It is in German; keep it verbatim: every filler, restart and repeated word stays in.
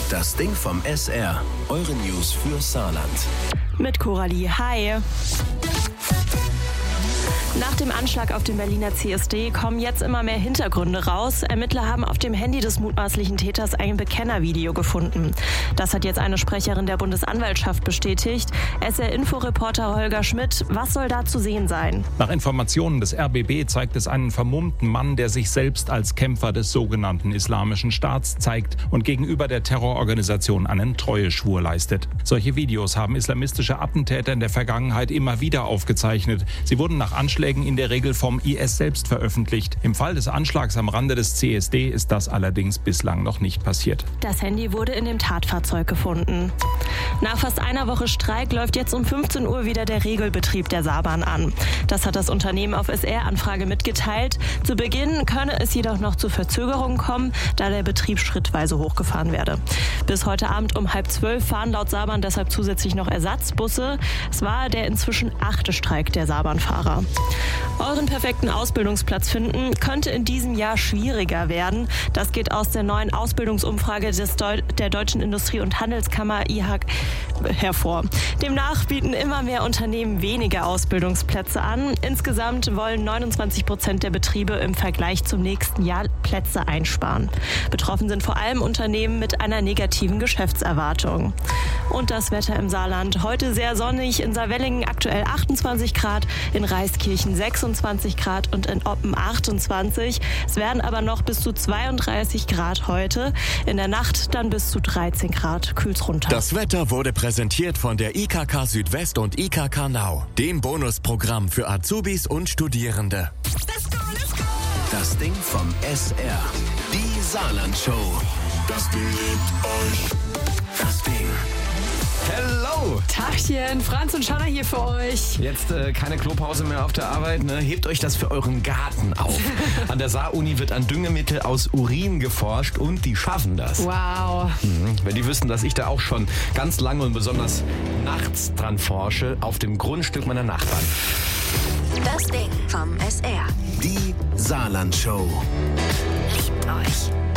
Das Ding vom S R. Eure News für Saarland. Mit Coralie. Hi. Nach dem Anschlag auf den Berliner C S D kommen jetzt immer mehr Hintergründe raus. Ermittler haben auf dem Handy des mutmaßlichen Täters ein Bekennervideo gefunden. Das hat jetzt eine Sprecherin der Bundesanwaltschaft bestätigt. S R-Info-Reporter Holger Schmidt, was soll da zu sehen sein? Nach Informationen des R B B zeigt es einen vermummten Mann, der sich selbst als Kämpfer des sogenannten Islamischen Staats zeigt und gegenüber der Terrororganisation einen Treueschwur leistet. Solche Videos haben islamistische Attentäter in der Vergangenheit immer wieder aufgezeichnet. Sie wurden nach Anschlägen in der Regel vom I S selbst veröffentlicht. Im Fall des Anschlags am Rande des C S D ist das allerdings bislang noch nicht passiert. Das Handy wurde in dem Tatfahrzeug gefunden. Nach fast einer Woche Streik läuft jetzt um fünfzehn Uhr wieder der Regelbetrieb der Saarbahn an. Das hat das Unternehmen auf S R-Anfrage mitgeteilt. Zu Beginn könne es jedoch noch zu Verzögerungen kommen, da der Betrieb schrittweise hochgefahren werde. Bis heute Abend um halb zwölf fahren laut Saarbahn deshalb zusätzlich noch Ersatzbusse. Es war der inzwischen achte Streik der Saarbahnfahrer. Euren perfekten Ausbildungsplatz finden könnte in diesem Jahr schwieriger werden. Das geht aus der neuen Ausbildungsumfrage des Deu- der Deutschen Industrie- und Handelskammer I H K hervor. Demnach bieten immer mehr Unternehmen weniger Ausbildungsplätze an. Insgesamt wollen neunundzwanzig Prozent der Betriebe im Vergleich zum nächsten Jahr Plätze einsparen. Betroffen sind vor allem Unternehmen mit einer negativen Geschäftserwartung. Und das Wetter im Saarland. Heute sehr sonnig, in Saarwellingen aktuell achtundzwanzig Grad, in Reiskirchen sechsundzwanzig Grad und in Oppen achtundzwanzig. Es werden aber noch bis zu zweiunddreißig Grad heute. In der Nacht dann bis zu dreizehn Grad. Kühlt's runter. Das Wetter wurde präsentiert von der I K K Südwest und I K K Now, dem Bonusprogramm für Azubis und Studierende. Let's go, let's go. Das Ding vom S R. Die Saarland-Show. Das Ding liebt euch. Das Ding. Hello! Tachchen, Franz und Shanna hier für euch. Jetzt äh, keine Klopause mehr auf der Arbeit, ne? Hebt euch das für euren Garten auf. An der Saar-Uni wird an Düngemittel aus Urin geforscht und die schaffen das. Wow. Mhm. Wenn die wüssten, dass ich da auch schon ganz lange und besonders nachts dran forsche, auf dem Grundstück meiner Nachbarn. Das Ding vom S R. Die Saarland-Show. Liebt euch.